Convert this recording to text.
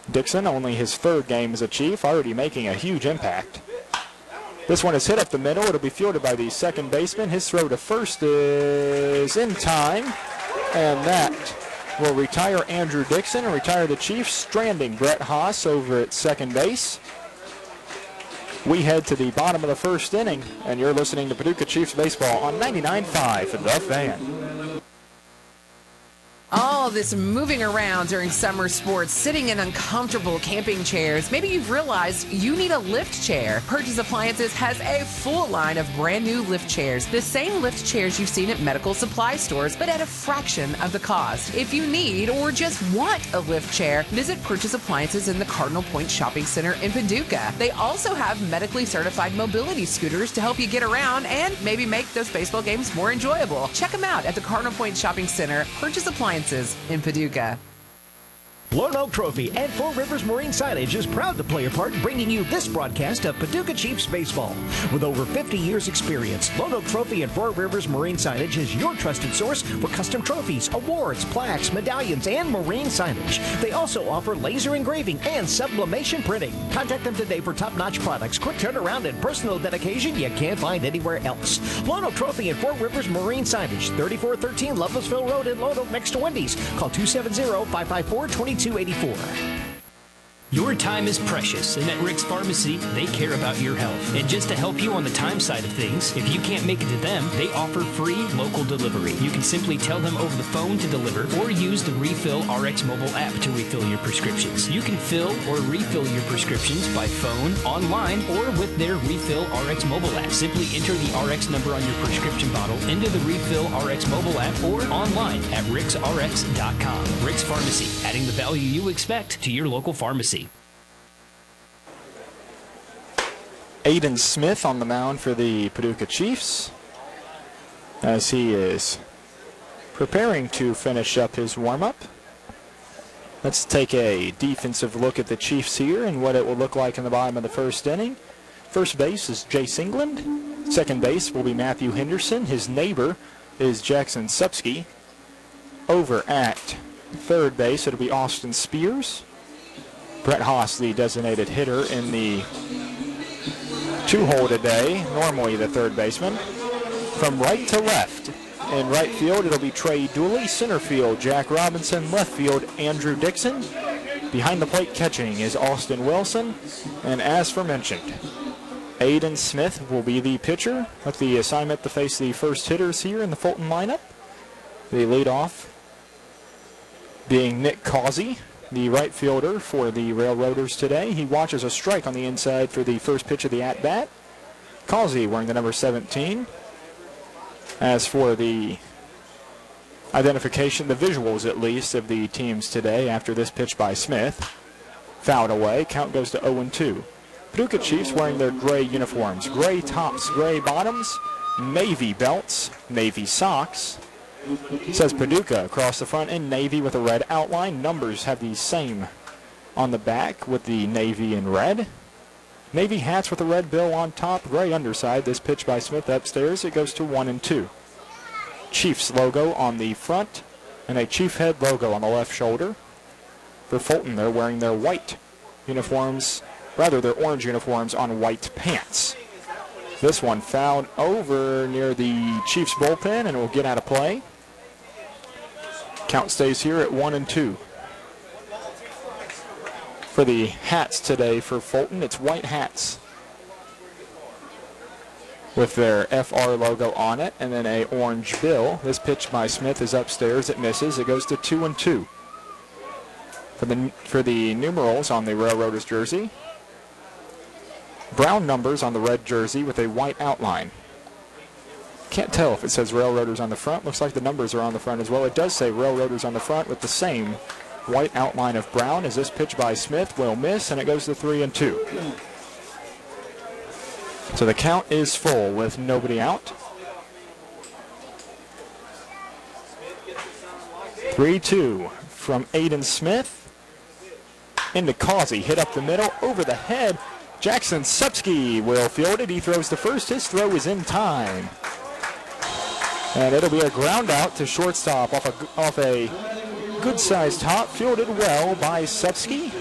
Dixon, only his third game as a Chief, already making a huge impact. This one is hit up the middle. It'll be fielded by the second baseman. His throw to first is in time, and that will retire Andrew Dixon and retire the Chiefs, stranding Brett Haas over at second base. We head to the bottom of the first inning, and you're listening to Paducah Chiefs baseball on 99.5 The Fan. All this moving around during summer sports, sitting in uncomfortable camping chairs. Maybe you've realized you need a lift chair. Purchase Appliances has a full line of brand new lift chairs. The same lift chairs you've seen at medical supply stores, but at a fraction of the cost. If you need or just want a lift chair, visit Purchase Appliances in the Cardinal Point Shopping Center in Paducah. They also have medically certified mobility scooters to help you get around and maybe make those baseball games more enjoyable. Check them out at the Cardinal Point Shopping Center. Purchase Appliances in Paducah. Lone Oak Trophy and Four Rivers Marine Signage is proud to play a part in bringing you this broadcast of Paducah Chiefs baseball. With over 50 years experience, Lone Oak Trophy and Four Rivers Marine Signage is your trusted source for custom trophies, awards, plaques, medallions, and marine signage. They also offer laser engraving and sublimation printing. Contact them today for top-notch products, quick turnaround, and personal dedication you can't find anywhere else. Lone Oak Trophy and Four Rivers Marine Signage, 3413 Lovelessville Road in Lone Oak next to Wendy's. Call 270-554-2284. Your time is precious, and at Rick's Pharmacy, they care about your health. And just to help you on the time side of things, if you can't make it to them, they offer free local delivery. You can simply tell them over the phone to deliver or use the Refill RX mobile app to refill your prescriptions. You can fill or refill your prescriptions by phone, online, or with their Refill RX mobile app. Simply enter the RX number on your prescription bottle into the Refill RX mobile app or online at ricksrx.com. Rick's Pharmacy, adding the value you expect to your local pharmacy. Aiden Smith on the mound for the Paducah Chiefs as he is preparing to finish up his warm-up. Let's take a defensive look at the Chiefs here and what it will look like in the bottom of the first inning. First base is Jace England. Second base will be Matthew Henderson. His neighbor is Jackson Supsky. Over at third base, it'll be Austin Spears. Brett Haas, the designated hitter in the two-hole today, normally the third baseman. From right to left, in right field, it'll be Trey Dooley. Center field, Jack Robinson. Left field, Andrew Dixon. Behind the plate catching is Austin Wilson. And as mentioned, Aiden Smith will be the pitcher with the assignment to face the first hitters here in the Fulton lineup. The leadoff being Nick Causey, the right fielder for the Railroaders today. He watches a strike on the inside for the first pitch of the at-bat. Causey wearing the number 17. As for the identification, the visuals at least, of the teams today after this pitch by Smith. Fouled away. Count goes to 0-2. Paducah Chiefs wearing their gray uniforms. Gray tops, gray bottoms, navy belts, navy socks. It says Paducah across the front in navy with a red outline. Numbers have the same on the back with the navy and red. Navy hats with a red bill on top, gray underside. This pitch by Smith upstairs. It goes to 1-2. Chiefs logo on the front and a Chief head logo on the left shoulder. For Fulton, they're wearing their white uniforms, rather their orange uniforms on white pants. This one fouled over near the Chiefs bullpen and will get out of play. Count stays here at 1-2. For the hats today for Fulton, it's white hats with their FR logo on it and then a orange bill. This pitch by Smith is upstairs. It misses. It goes to 2-2. For the numerals on the Railroaders jersey, brown numbers on the red jersey with a white outline. Can't tell if it says Railroaders on the front. Looks like the numbers are on the front as well. It does say Railroaders on the front with the same white outline of brown. As this pitch by Smith will miss, and it goes to 3-2. So the count is full with nobody out. 3-2 from Aiden Smith. Into Causey, hit up the middle, over the head. Jackson Supsky will field it. He throws to first. His throw is in time. And it'll be a ground out to shortstop off a good-sized hop, fielded well by Supsky.